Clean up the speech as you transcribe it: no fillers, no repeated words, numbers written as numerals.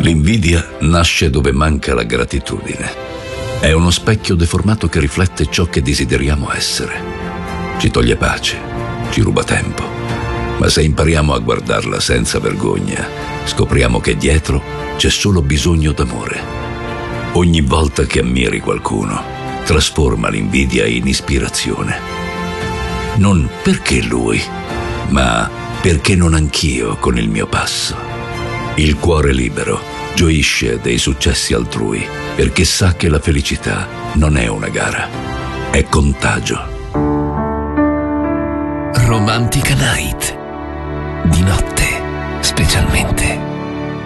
L'invidia nasce dove manca la gratitudine. È uno specchio deformato che riflette ciò che desideriamo essere. Ci toglie pace, ci ruba tempo. Ma se impariamo a guardarla senza vergogna, scopriamo che dietro c'è solo bisogno d'amore. Ogni volta che ammiri qualcuno, trasforma l'invidia in ispirazione. Non perché lui, ma perché non anch'io con il mio passo. Il cuore libero gioisce dei successi altrui perché sa che la felicità non è una gara, è contagio. Romantica Night. Di notte, specialmente.